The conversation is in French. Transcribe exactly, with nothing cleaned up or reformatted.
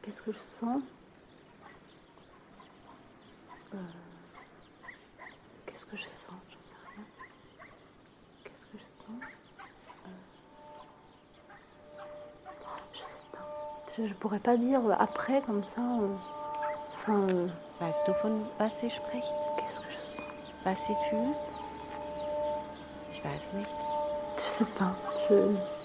Qu'est-ce que je sens? Euh, Qu'est-ce que je sens? J'en sais rien. Qu'est-ce que je sens? Euh, Je sais pas. Je, je pourrais pas dire après comme ça. euh, Enfin, euh, Weißt du, von was sie spricht? qu'est-ce que je sens? Was sie fühlt? Ich weiß nicht. Je sais pas. Je...